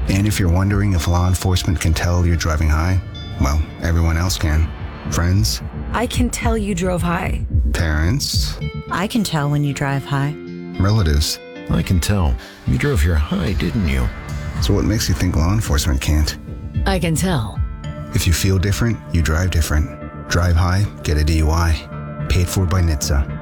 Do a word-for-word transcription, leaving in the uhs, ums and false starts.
And if you're wondering if law enforcement can tell you're driving high, well, everyone else can. Friends. I can tell you drove high. Parents. I can tell when you drive high. Relatives. I can tell. You drove here high, didn't you? So what makes you think law enforcement can't? I can tell. If you feel different, you drive different. Drive high, get a D U I. Paid for by N H T S A.